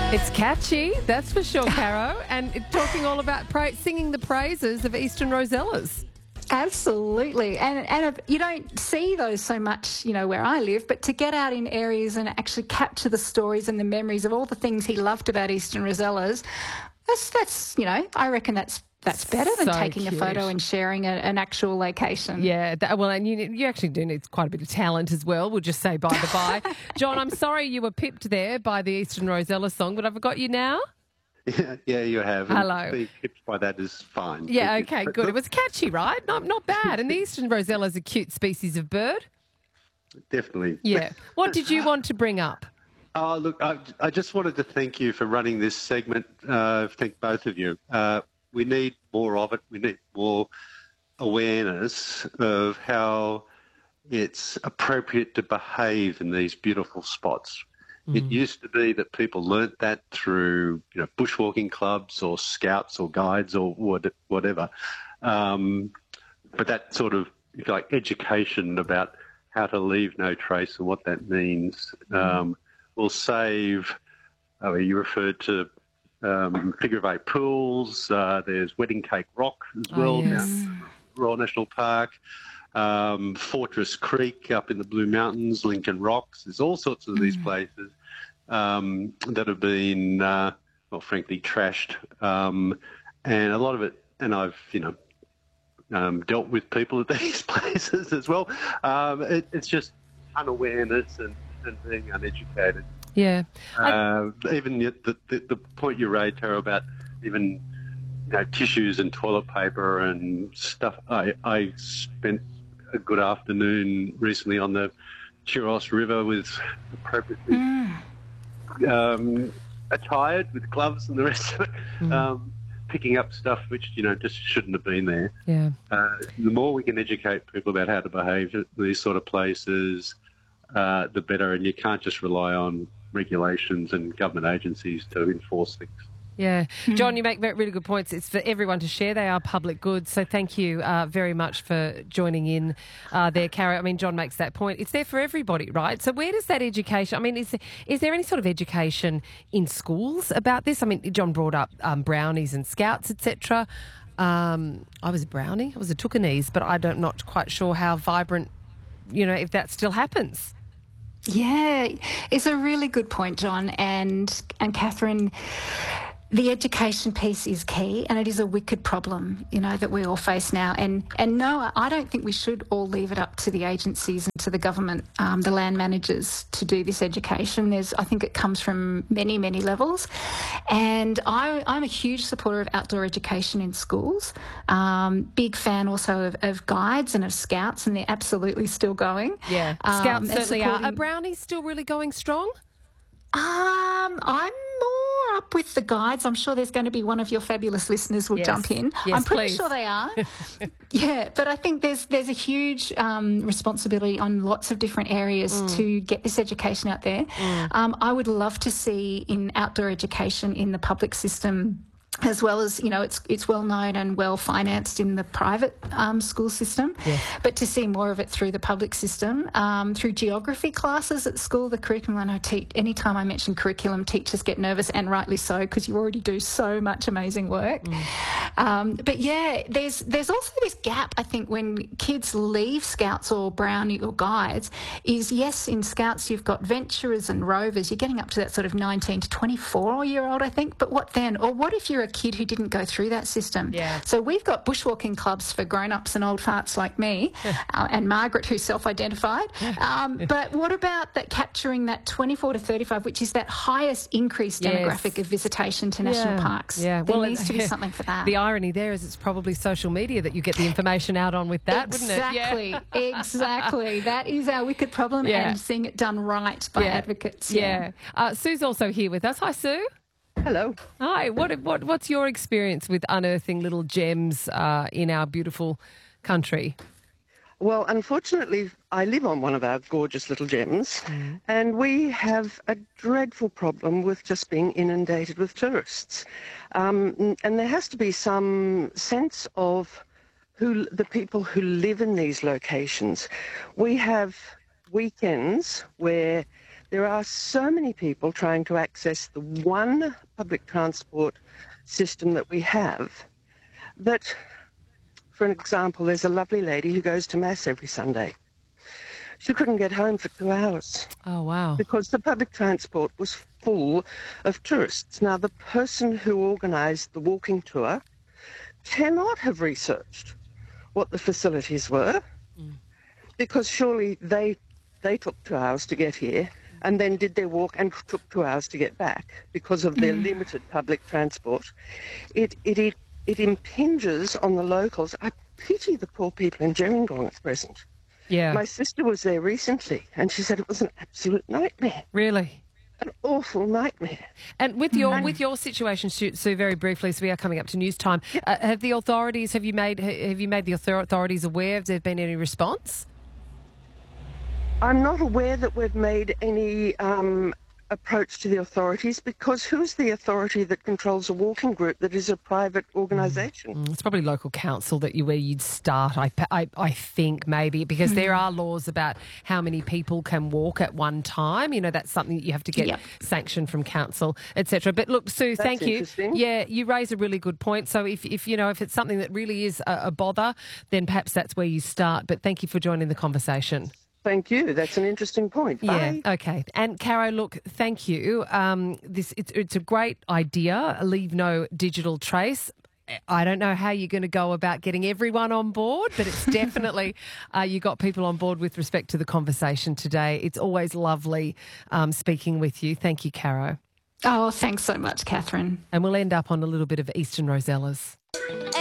It's catchy, that's for sure, Caro. And talking all about singing the praises of Eastern Rosellas. Absolutely. And you don't see those so much, where I live, but to get out in areas and actually capture the stories and the memories of all the things he loved about Eastern Rosellas, that's I reckon that's better than So taking cute. a photo and sharing an actual location. Yeah, and you actually do need quite a bit of talent as well, we'll just say by the by. John, I'm sorry you were pipped there by the Eastern Rosella song, but I've got you now. Yeah, you have. Hello. And being pipped by that is fine. Yeah, okay, good. It was catchy, right? Not bad. And the Eastern Rosella is a cute species of bird. Definitely. Yeah. What did you want to bring up? Oh, look, I just wanted to thank you for running this segment. Thank both of you. We need more of it. We need more awareness of how it's appropriate to behave in these beautiful spots. It used to be that people learnt that through, bushwalking clubs or scouts or guides or whatever. But that sort of, if you like, education about how to leave no trace and what that means will save. You referred to figure of eight pools. There's Wedding Cake Rock as well down Royal National Park. Fortress Creek up in the Blue Mountains, Lincoln Rocks. There's all sorts of these places that have been, frankly, trashed. And a lot of it, and I've, dealt with people at these places as well. It's just unawareness and being uneducated. Yeah. Even the point you raised, Tara, about even tissues and toilet paper and stuff. I spent a good afternoon recently on the Chiros River with appropriately attired with gloves and the rest of it, picking up stuff which just shouldn't have been there. Yeah. The more we can educate people about how to behave at these sort of places, the better. And you can't just rely on regulations and government agencies to enforce things. Yeah. John, you make really good points. It's for everyone to share. They are public goods. So thank you very much for joining in there, Caro. I mean, John makes that point. It's there for everybody, right? So where does that education... I mean, is there any sort of education in schools about this? I mean, John brought up brownies and scouts, etc. I was a brownie. I was a Tookanese, but I'm not quite sure how vibrant, if that still happens. Yeah, it's a really good point, John and Catherine. The education piece is key, and it is a wicked problem, that we all face now. And no, I don't think we should all leave it up to the agencies and to the government, the land managers, to do this education. I think it comes from many, many levels. And I'm a huge supporter of outdoor education in schools. Big fan also of guides and of scouts, and they're absolutely still going. Yeah, scouts certainly are. Are brownies still really going strong? I'm more up with the guides. I'm sure there's going to be one of your fabulous listeners will jump in. Yes, I'm pretty please. sure they are. Yeah, but I think there's a huge responsibility on lots of different areas to get this education out there. I would love to see in outdoor education in the public system, as well as, it's well known and well financed in the private school system, but to see more of it through the public system, through geography classes at school, the curriculum. I know anytime I mention curriculum, teachers get nervous, and rightly so, because you already do so much amazing work. But yeah, there's also this gap, I think, when kids leave Scouts or Brownie or Guides, is yes, in Scouts you've got venturers and rovers, you're getting up to that sort of 19 to 24-year-old, I think, but what then? Or what if you're a kid who didn't go through that system? Yeah. So we've got bushwalking clubs for grown-ups and old farts like me, and Margaret, who's self-identified. But what about that capturing that 24 to 35, which is that highest increased demographic of visitation to national parks? Yeah. There needs to be something for that. The irony there is it's probably social media that you get the information out on with that, wouldn't it? Exactly. That is our wicked problem, and seeing it done right by advocates. Yeah. Sue's also here with us. Hi, Sue. Hello. Hi. What's your experience with unearthing little gems in our beautiful country? Well, unfortunately, I live on one of our gorgeous little gems, and we have a dreadful problem with just being inundated with tourists. And there has to be some sense of the people who live in these locations. We have weekends where there are so many people trying to access the one public transport system that we have that, for an example, there's a lovely lady who goes to Mass every Sunday. She couldn't get home for 2 hours. Oh, wow. Because the public transport was full of tourists. Now, the person who organised the walking tour cannot have researched what the facilities were, because surely they took 2 hours to get here and then did their walk and took 2 hours to get back because of their limited public transport. It impinges on the locals. I pity the poor people in Gerringong at present. Yeah. My sister was there recently, and she said it was an absolute nightmare. Really? An awful nightmare. And with your situation, Sue, very briefly, so we are coming up to news time. Have you made the authorities aware? Have there been any response? I'm not aware that we've made any approach to the authorities, because who's the authority that controls a walking group that is a private organisation? It's probably local council where you'd start, I think, maybe, because there are laws about how many people can walk at one time. You know, that's something that you have to get sanctioned from council, etc. But look, Sue, thank you. Yeah, you raise a really good point. So if it's something that really is a bother, then perhaps that's where you start. But thank you for joining the conversation. Thank you. That's an interesting point. Bye. Yeah, okay. And Caro, look, thank you. It's a great idea, leave no digital trace. I don't know how you're going to go about getting everyone on board, but it's definitely you got people on board with respect to the conversation today. It's always lovely speaking with you. Thank you, Caro. Oh, thanks so much, Catherine. And we'll end up on a little bit of Eastern Rosellas.